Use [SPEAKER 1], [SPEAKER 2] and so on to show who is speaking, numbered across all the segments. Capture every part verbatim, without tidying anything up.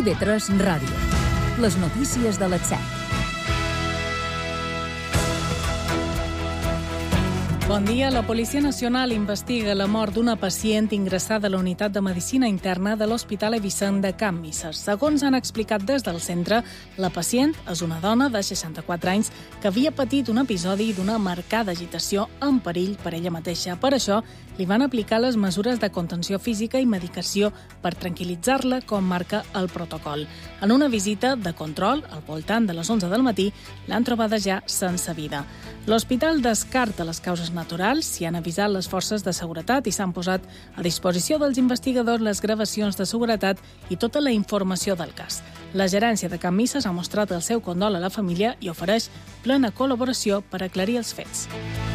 [SPEAKER 1] I V tres Ràdio. Les notícies de les set.
[SPEAKER 2] Bon dia. La Policia Nacional investiga la mort d'una pacient ingressada a la unitat de medicina interna de l'Hospital Evicent de Can Misses. Segons han explicat des del centre, la pacient és una dona de seixanta-quatre anys que havia patit un episodi d'una marcada agitació en perill per ella mateixa. Per això, li van aplicar les mesures de contenció física i medicació per tranquil·litzar-la, com marca el protocol. En una visita de control, al voltant de les onze del matí, l'han trobada ja sense vida. L'hospital descarta les causes naturals, s'hi han avisat les forces de seguretat i s'han posat a disposició dels investigadors les gravacions de seguretat i tota la informació del cas. La gerència de Can Misses ha mostrat el seu condol a la família i ofereix plena col·laboració per aclarir els fets.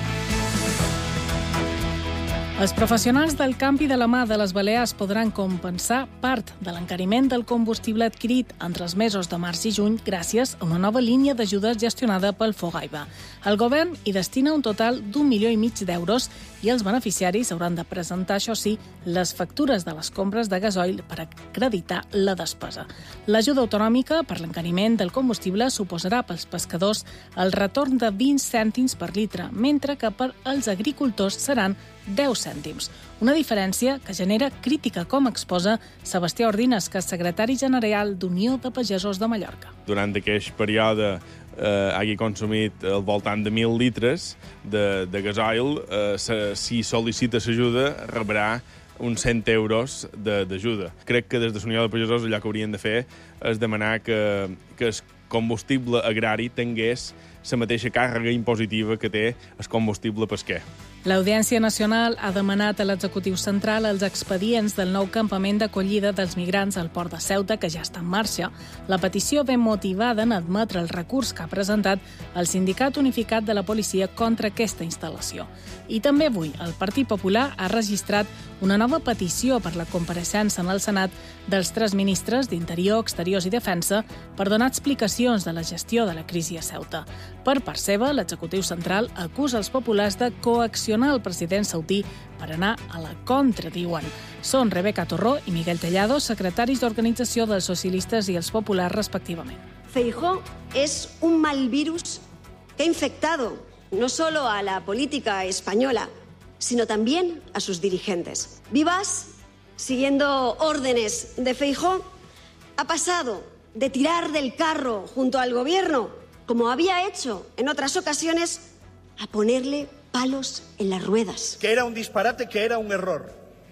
[SPEAKER 2] Els professionals del camp i de la mà de les Balears podran compensar part de l'encariment del combustible adquirit entre els mesos de març i juny gràcies a una nova línia d'ajudes gestionada pel Fogaiba. El govern hi destina un total d'un milió i mig d'euros i els beneficiaris hauran de presentar, això sí, les factures de les compres de gasoil per acreditar la despesa. L'ajuda autonòmica per l'encariment del combustible suposarà pels pescadors el retorn de vint cèntims per litre, mentre que per als agricultors seran deu cèntims. Una diferència que genera crítica, com exposa Sebastià Ordines, que és secretari general d'Unió de Pagesos de Mallorca.
[SPEAKER 3] Durant aquest període eh, hagi consumit al voltant de mil litres de, de gasoil, eh, si sol·licita l'ajuda rebrà uns cent euros d'ajuda. Crec que des de l'Unió de Pagesos allò que haurien de fer és demanar que, que el combustible agrari tingués la mateixa càrrega impositiva que té el combustible pesquer.
[SPEAKER 2] L'Audiència Nacional ha demanat a l'executiu central els expedients del nou campament d'acollida dels migrants al port de Ceuta, que ja està en marxa. La petició ve motivada en admetre el recurs que ha presentat el Sindicat Unificat de la Policia contra aquesta instal·lació. I també avui el Partit Popular ha registrat una nova petició per la compareixença en el Senat dels tres ministres d'Interior, Exteriors i Defensa per donar explicacions de la gestió de la crisi a Ceuta. Per part seva, l'executiu central acusa els populars de coaccionar el president saudí per anar a la contra, diuen. Són Rebeca Torró i Miguel Tellado, secretaris d'Organització dels Socialistes i els Populars, respectivament.
[SPEAKER 4] Feijóo es un mal virus que ha infectado no solo a la política española, sino también a sus dirigentes. Vivas, siguiendo órdenes de Feijóo, ha pasado de tirar del carro junto al gobierno, como había hecho en otras ocasiones, a ponerle palos en las ruedas.
[SPEAKER 5] Que era un disparate, que era un error.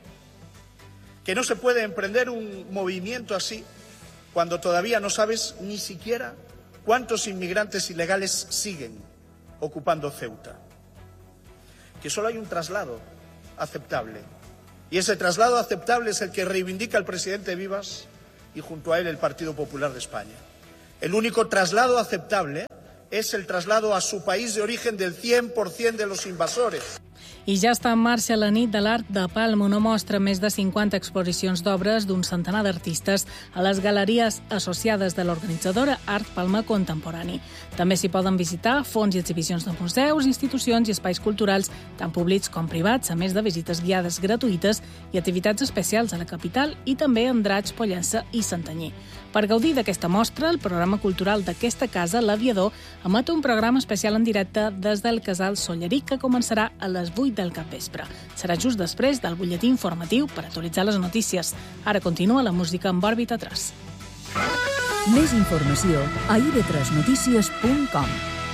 [SPEAKER 5] Que no se puede emprender un movimiento así cuando todavía no sabes ni siquiera cuántos inmigrantes ilegales siguen ocupando Ceuta. Que solo hay un traslado aceptable. Y ese traslado aceptable es el que reivindica el presidente Vivas y junto a él el Partido Popular de España. El único traslado aceptable es el traslado a su país de origen del cien por ciento de los invasores.
[SPEAKER 2] I ja està en marxa la nit de l'Art de Palma, una mostra amb més de cinquanta exposicions d'obres d'un centenar d'artistes a les galeries associades de l'organitzadora Art Palma Contemporani. També s'hi poden visitar fons i exhibicions de museus, institucions i espais culturals, tant públics com privats, a més de visites guiades gratuïtes i activitats especials a la capital i també a Andratx, Pollença i Santanyí. Per gaudir d'aquesta mostra, el programa cultural d'aquesta casa, l'Aviador, emet un programa especial en directe des del Casal Solleric que començarà a les vuit del capvespre. Serà just després del butlletí informatiu per actualitzar les notícies. Ara continua la música amb òrbita tres.
[SPEAKER 1] Més informació a i ve tres notícies punt com.